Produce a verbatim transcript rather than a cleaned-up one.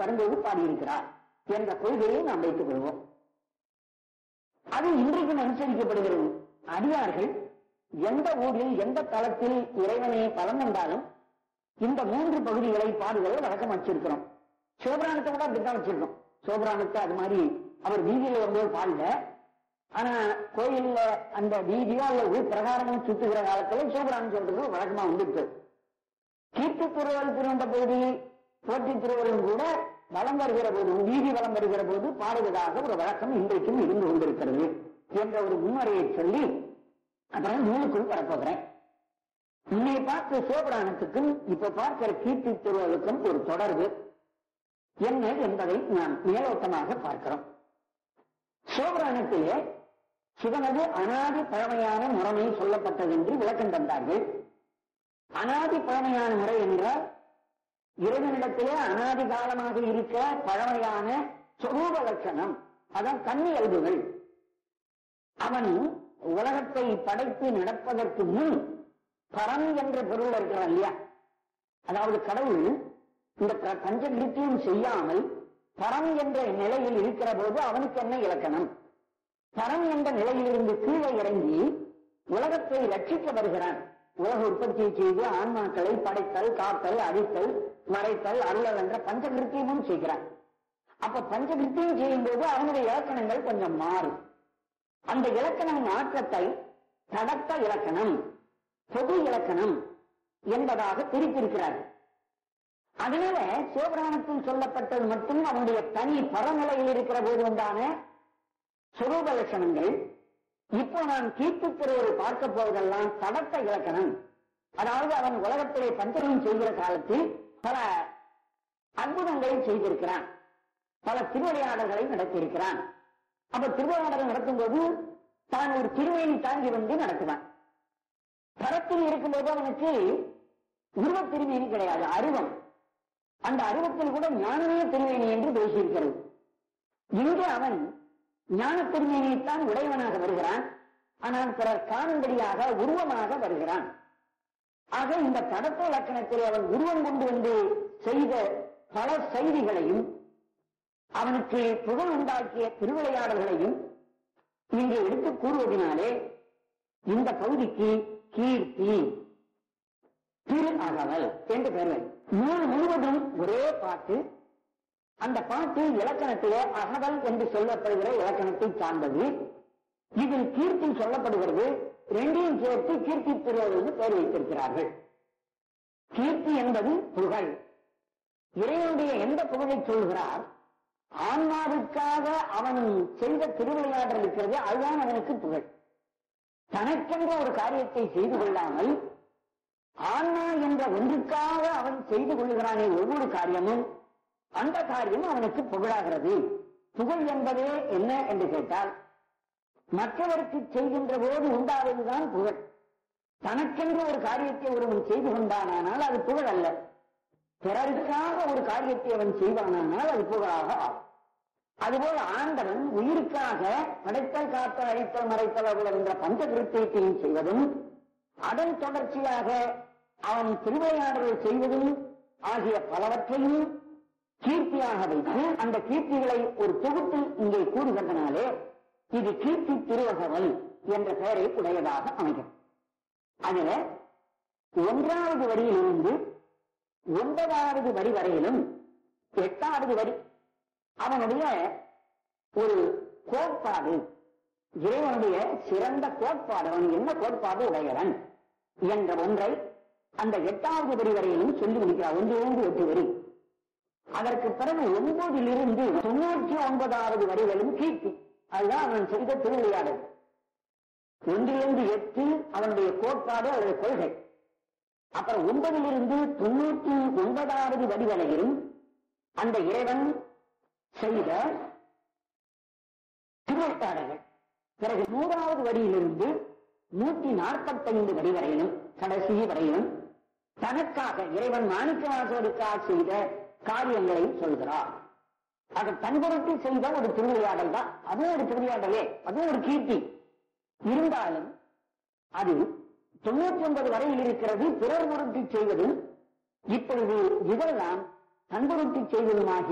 வரும்போது பாடியிருக்கிறார் என்ற கொள்கையை நாம் வைத்துக் கொள்வோம். அது இன்றைக்கும் அனுசரிக்கப்படுகிறது. அடியார்கள் எந்த ஊரில் எந்த தளத்தில் இறைவனை பலம் வந்தாலும் இந்த மூன்று பகுதிகளை பாடுவதை வழக்கம் வச்சிருக்கிறோம். சிவபுராணத்தை கூட அப்படித்தான் வச்சிருக்கோம். சிவபுராணத்தை அது மாதிரி அவர் வீதியில வரும்போது பாடல. ஆனா கோயில்ல அந்த வீதியோ அல்ல ஊர் பிரகாரமும் சுத்துகிற காலத்துல சிவபுராணம் சொல்றது வழக்கமா வந்துட்டு, கீர்த்தி திருவள்ளுவர் திருவந்த பகுதி போட்டி திருவள்ளுவரும் கூட வலம் வருகிற போது, வீதி வலம் வருகிற போது பாடுவதாக ஒரு வழக்கம் இன்றைக்கும் இருந்து கொண்டிருக்கிறது என்ற ஒரு முன்னுரையை சொல்லி அப்புறம் நூலுக்குள் வரப்போகிறேன். முன்னே பார்த்த சிவபுராணத்துக்கும் இப்ப பார்க்கிற கீர்த்தி திருவள்ளுவருக்கும் ஒரு தொடர்பு என்ன என்பதை நாம் மேலோட்டமாக பார்க்கிறோம். சிவபுராணத்திலே சிவனது அனாதி பழமையான முறைமை சொல்லப்பட்டது என்று விளக்கம் தந்தார்கள். அனாதி பழமையான முறை என்றால் இறைவனிடத்திலே அனாதி காலமாக இருக்க பழமையான சொரூப லட்சணம், அதான் தன்னியல்புகள். அவன் உலகத்தை படைத்து நடப்பதற்கு முன் பரம் என்ற பொருள் இருக்கிறான் இல்லையா, அதாவது கடவுள் இந்த பஞ்சகிருத்தியம் செய்யாமல் பரம் என்ற நிலையில் இருக்கிற போது அவனுக்கு என்ன இலக்கணம்? பரம் என்ற நிலையிலிருந்து கீழே இறங்கி உலகத்தை ரட்சிக்க வருகிறான். உலக உற்பத்தியை செய்து ஆன்மாக்களை படைத்தல், காத்தல், அழித்தல், மறைத்தல், அருளல் என்ற பஞ்சகிருத்தியமும் செய்கிறான். அப்ப பஞ்சகிருத்தியம் செய்யும் போது அவனுடைய இலக்கணங்கள் கொஞ்சம் மாறும். அந்த இலக்கண மாற்றத்தை தடத்த இலக்கணம், பொது இலக்கணம் என்பதாக பிரித்திருக்கிறார்கள். அதனால சிவபுராணத்தில் சொல்லப்பட்டது மட்டும் அவனுடைய தனி பரநிலையில் இருக்கிற போது உண்டான சுரூப லட்சணங்கள். இப்போ நான் கீர்த்தி திருவள்ளுவர் பார்க்க போவதெல்லாம் தடத்த இலக்கணம், அதாவது அவன் உலகத்திலே பஞ்சகம் செய்கிற காலத்தில் பல அற்புதங்களை செய்திருக்கிறான், பல திருவிளையாடல்களை நடத்தியிருக்கிறான். அப்ப திருவிளையாடல் நடத்தும் போது தான் ஒரு திருமையை தாங்கி வந்து நடத்துவான். தரத்தில் இருக்கும்போது அவனுக்கு உருவ திருமேனி கிடையாது, அருவம். அந்த அருவத்தில் கூட ஞானமே திருமேனி என்று பேசியிருக்கிறது. இங்கு அவன் ஞான திருமேனியைத்தான் உடையவனாக வருகிறான், ஆனால் பிறர் காணும்படியாக உருவமாக வருகிறான். ஆக இந்த தடத்த இலக்கணத்தில் அவன் உருவம் கொண்டு வந்து செய்த பல செய்திகளையும் அவனுக்கு புகழ் உண்டாக்கிய திருவிளையாடல்களையும் இங்கே எடுத்து கூறுவதனாலே இந்த பகுதிக்கு கீர்த்தி திரு அகவல் என்று பெறுவது. நூல் முழுவதும் ஒரே பாட்டு. அந்த பாட்டு இலக்கணத்திலே அகவல் என்று சொல்லப்படுகிற இலக்கணத்தை சார்ந்தது. இதில் கீர்த்தி சொல்லப்படுகிறது. ரெண்டையும் சேர்த்து கீர்த்தி திருவள்ளுவர் பெயர் வைத்திருக்கிறார்கள். கீர்த்தி என்பது புகழ். இறைவனுடைய எந்த புகழை சொல்கிறார்? ஆன்மாவுக்காக அவன் செய்த திருவிளையாடல் இருக்கிறது, அதுதான் அவனுக்கு புகழ். தனக்கென்ற ஒரு காரியத்தை செய்து கொள்ளாமல் ஆன்மா என்ற ஒன்றுக்காக அவன் செய்து கொள்கிறானே ஒவ்வொரு காரியமும், அந்த காரியம் அவனுக்கு புகழாகிறது. புகழ் என்பதே என்ன என்று கேட்டால், மற்றவருக்கு செய்கின்ற போது உண்டாவதுதான் புகழ். தனக்கென்ற ஒரு காரியத்தை ஒருவன் செய்து கொண்டானால் அது புகழ் அல்ல. பிறருக்காக ஒரு காரியத்தை அவன் செய்வானால் அது புகழாக ஆகும். அதுபோல ஆண்டவன் உயிருக்காக படைத்தல், காத்தல், அழித்தல், மறைத்தல் என்ற பஞ்சகிருத்தியத்தையும் செய்வதும், அதன் தொடர்ச்சியாக அவன் திருவிளையாடல்கள் செய்வதும் ஆகிய பலவற்றையும் கீர்த்தியாக வைத்து அந்த கீர்த்திகளை ஒரு தொகுத்து இங்கே கூறுகின்றனாலே இது கீர்த்தி திருவகவல் என்ற பெயரை உடையதாக அமைக்கும். அதில ஒன்றாவது வரியிலிருந்து ஒன்பதாவது வரி வரையிலும் எட்டாவது வரி அவனுடைய ஒரு கோட்பாடு, இறைவனுடைய சிறந்த கோட்பாடு, அவன் என்ன கோட்பாடு உடையவன் என்ற ஒன்றை அந்த எட்டாவது வரி வரையிலும் சொல்லி முடிக்கிறார். ஒன்று ஒன்று எட்டு வரி. அதற்கு பிறகு ஒன்பதிலிருந்து தொண்ணூற்றி ஒன்பதாவது வரிகளும் கீர்த்தி, அதுதான் அவன் செய்த திருவிளையாடல். ஒன்றிலிருந்து எட்டு அவனுடைய கோட்பாடு, அவருடைய கொள்கை. அப்புறம் ஒன்பதிலிருந்து தொண்ணூற்றி ஒன்பதாவது வரி வரையிலும் அந்த இறைவன் செய்த திருவிளையாடல்கள். பிறகு நூறாவது வரியிலிருந்து நூற்றி நாற்பத்தி ஐந்து வரி வரையிலும் கடைசி வரையிலும் தனக்காக இறைவன் மாணிக்கவாசகருக்காக செய்த காரியங்களை சொல்கிறார். அது தன்பொருட்டு செய்த ஒரு திருவிளையாடல் தான். அதுவும் ஒரு திருவிளையாடலே, அதுவும் ஒரு கீர்த்தி. இருந்தாலும் அது தொண்ணூற்றி ஒன்பது வரையில் இருக்கிறது பிறர் பொருட்டு செய்வதும், இப்பொழுது இதெல்லாம் தன்பொருட்டு செய்வதுமாகி